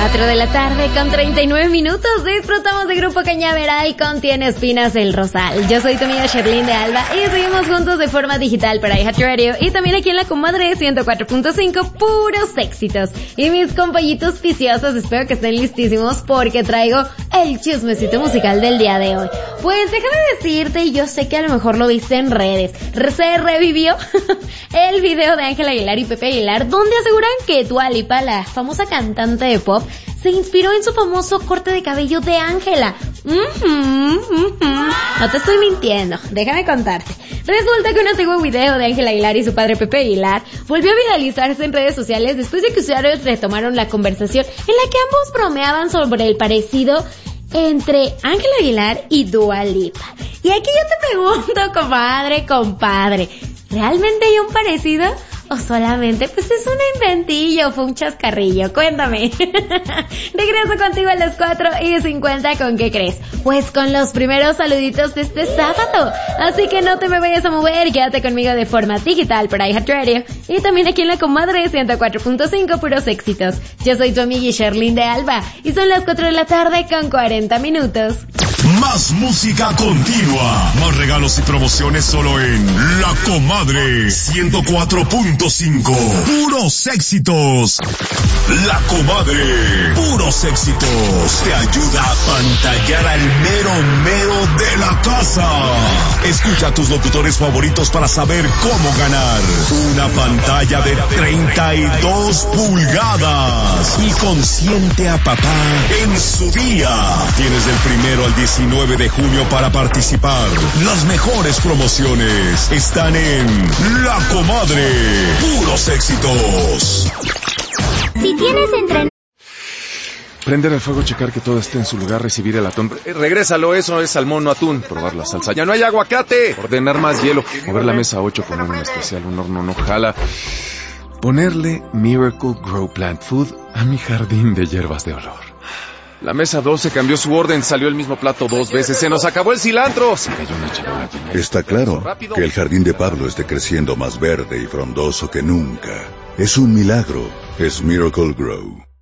4 de la tarde con 39 minutos. Disfrutamos de Grupo Cañaveral con Tiene Espinas el Rosal. Yo soy tu amiga Sherlyn de Alba y seguimos juntos de forma digital para iHeartRadio y también aquí en la comadre 104.5, puros éxitos. Y mis compañitos viciosos, espero que estén listísimos porque traigo el chismecito musical del día de hoy. Pues déjame decirte, y yo sé que a lo mejor lo viste en redes, se revivió el video de Ángela Aguilar y Pepe Aguilar, donde aseguran que Dua Lipa, la famosa cantante de pop, se inspiró en su famoso corte de cabello de Ángela. No te estoy mintiendo, déjame contarte. Resulta que un antiguo video de Ángela Aguilar y su padre Pepe Aguilar volvió a viralizarse en redes sociales después de que usuarios retomaron la conversación en la que ambos bromeaban sobre el parecido entre Ángela Aguilar y Dua Lipa. Y aquí yo te pregunto, compadre, ¿realmente hay un parecido? ¿O solamente, pues es un inventillo, fue un chascarrillo? Cuéntame. Regreso contigo a las 4:50, ¿con qué crees? Pues con los primeros saluditos de este sábado. Así que no te me vayas a mover, quédate conmigo de forma digital por iHeartRadio. Y también aquí en la comadre 104.5, puros éxitos. Yo soy tu amiga Sherlyn de Alba. Y son las 4 de la tarde con 40 minutos. Más música continua. Más regalos y promociones solo en La Comadre 104.5. Puros éxitos. La Comadre. Puros éxitos. Te ayuda a pantallar al mero de la casa. Escucha a tus locutores favoritos para saber cómo ganar una pantalla de 32 pulgadas. Y consiente a papá en su día. Tienes del 1 al 19 de junio para participar. Las mejores promociones están en La Comadre. Puros éxitos. Si tienes Prender el fuego, checar que todo esté en su lugar, recibir el latón. Regrésalo, eso es salmón, no atún. Probar la salsa. ¡Ya no hay aguacate! Ordenar más hielo. Mover la mesa 8 con un especial. Un horno no jala. Ponerle Miracle Grow Plant Food a mi jardín de hierbas de olor. La mesa 12 cambió su orden, salió el mismo plato 2 veces, se nos acabó el cilantro. Se cayó una charola. Está claro que el jardín de Pablo esté creciendo más verde y frondoso que nunca. Es un milagro, es Miracle Grow.